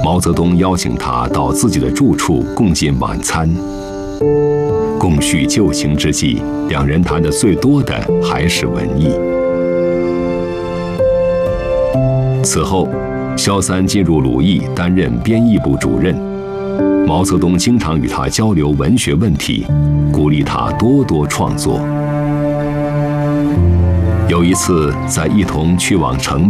毛泽东邀请他到自己的住处共进晚餐。共叙旧情之际，两人谈得最多的还是文艺。此后，萧三进入鲁艺担任编译部主任。毛泽东经常与他交流文学问题，鼓励他多多创作。有一次，在一同去往城